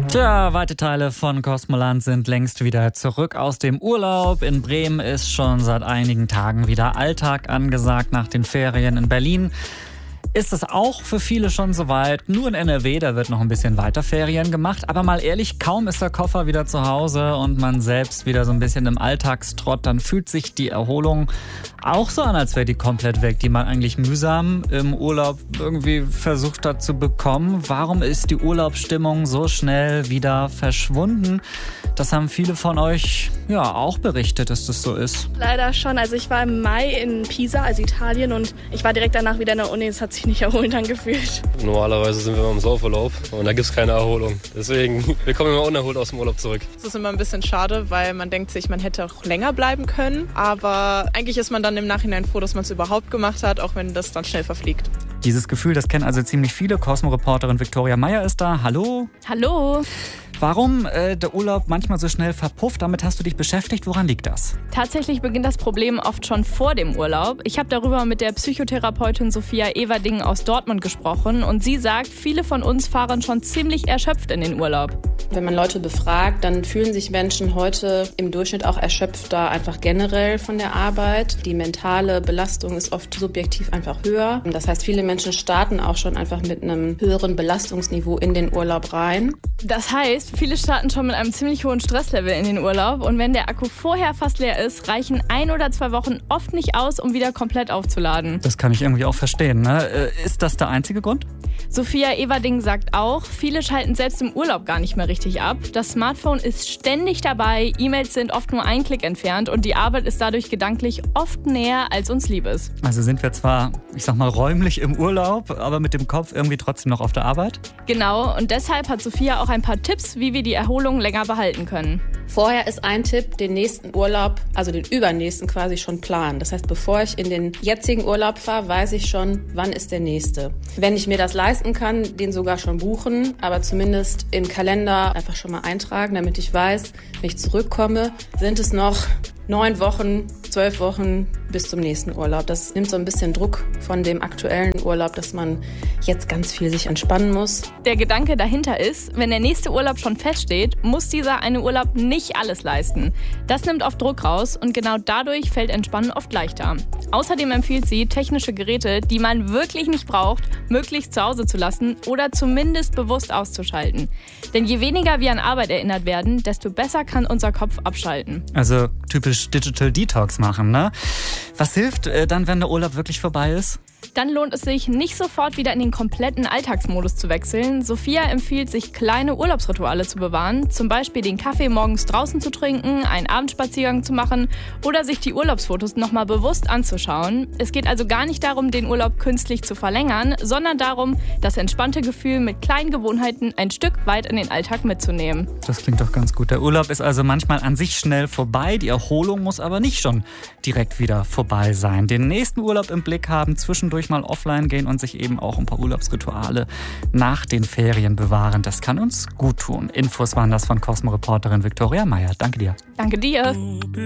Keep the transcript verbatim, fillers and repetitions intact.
Tja, weite Teile von Kosmoland sind längst wieder zurück aus dem Urlaub. In Bremen ist schon seit einigen Tagen wieder Alltag angesagt nach den Ferien. In Berlin ist es auch für viele schon soweit. Nur in N R W, da wird noch ein bisschen weiter Ferien gemacht. Aber mal ehrlich, kaum ist der Koffer wieder zu Hause und man selbst wieder so ein bisschen im Alltagstrott, dann fühlt sich die Erholung auch so an, als wäre die komplett weg, die man eigentlich mühsam im Urlaub irgendwie versucht hat zu bekommen. Warum ist die Urlaubsstimmung so schnell wieder verschwunden? Das haben viele von euch ja auch berichtet, dass das so ist. Leider schon. Also ich war im Mai in Pisa, also Italien, und ich war direkt danach wieder in der Uni. Es hat sich nicht erholend angefühlt. Normalerweise sind wir immer im Saufurlaub und da gibt es keine Erholung. Deswegen, wir kommen immer unerholt aus dem Urlaub zurück. Das ist immer ein bisschen schade, weil man denkt sich, man hätte auch länger bleiben können. Aber eigentlich ist man dann im Nachhinein froh, dass man es überhaupt gemacht hat, auch wenn das dann schnell verfliegt. Dieses Gefühl, das kennen also ziemlich viele. Cosmo-Reporterin Viktoria Meyer ist da. Hallo. Hallo. Warum äh, der Urlaub manchmal so schnell verpufft, damit hast du dich beschäftigt. Woran liegt das? Tatsächlich beginnt das Problem oft schon vor dem Urlaub. Ich habe darüber mit der Psychotherapeutin Sophia Everding aus Dortmund gesprochen und sie sagt, viele von uns fahren schon ziemlich erschöpft in den Urlaub. Wenn man Leute befragt, dann fühlen sich Menschen heute im Durchschnitt auch erschöpfter, einfach generell von der Arbeit. Die mentale Belastung ist oft subjektiv einfach höher. Das heißt, viele Menschen starten auch schon einfach mit einem höheren Belastungsniveau in den Urlaub rein. Das heißt, viele starten schon mit einem ziemlich hohen Stresslevel in den Urlaub und wenn der Akku vorher fast leer ist, reichen ein oder zwei Wochen oft nicht aus, um wieder komplett aufzuladen. Das kann ich irgendwie auch verstehen, ne? Ist das der einzige Grund? Sophia Everding sagt auch, viele schalten selbst im Urlaub gar nicht mehr richtig ab. Das Smartphone ist ständig dabei, E-Mails sind oft nur ein Klick entfernt und die Arbeit ist dadurch gedanklich oft näher, als uns lieb ist. Also sind wir zwar, ich sag mal, räumlich im Urlaub, aber mit dem Kopf irgendwie trotzdem noch auf der Arbeit? Genau, und deshalb hat Sophia auch ein paar Tipps, wie wir die Erholung länger behalten können. Vorher ist ein Tipp, den nächsten Urlaub, also den übernächsten quasi schon planen. Das heißt, bevor ich in den jetzigen Urlaub fahre, weiß ich schon, wann ist der nächste. Wenn ich mir das leisten kann, den sogar schon buchen, aber zumindest im Kalender einfach schon mal eintragen, damit ich weiß, wenn ich zurückkomme, sind es noch neun Wochen, zwölf Wochen bis zum nächsten Urlaub. Das nimmt so ein bisschen Druck von dem aktuellen Urlaub, dass man jetzt ganz viel sich entspannen muss. Der Gedanke dahinter ist, wenn der nächste Urlaub schon feststeht, muss dieser eine Urlaub nicht alles leisten. Das nimmt oft Druck raus und genau dadurch fällt Entspannen oft leichter. Außerdem empfiehlt sie, technische Geräte, die man wirklich nicht braucht, möglichst zu Hause zu lassen oder zumindest bewusst auszuschalten. Denn je weniger wir an Arbeit erinnert werden, desto besser kann unser Kopf abschalten. Also typisch Digital Detox machen, ne? Was hilft äh, dann, wenn der Urlaub wirklich vorbei ist? Dann lohnt es sich, nicht sofort wieder in den kompletten Alltagsmodus zu wechseln. Sophia empfiehlt, sich kleine Urlaubsrituale zu bewahren. Zum Beispiel den Kaffee morgens draußen zu trinken, einen Abendspaziergang zu machen oder sich die Urlaubsfotos nochmal bewusst anzuschauen. Es geht also gar nicht darum, den Urlaub künstlich zu verlängern, sondern darum, das entspannte Gefühl mit kleinen Gewohnheiten ein Stück weit in den Alltag mitzunehmen. Das klingt doch ganz gut. Der Urlaub ist also manchmal an sich schnell vorbei. Die Erholung muss aber nicht schon direkt wieder vorbei sein. Den nächsten Urlaub im Blick haben, zwischendurch mal offline gehen und sich eben auch ein paar Urlaubsrituale nach den Ferien bewahren. Das kann uns gut tun. Infos waren das von Cosmo-Reporterin Viktoria Meyer. Danke dir. Danke dir.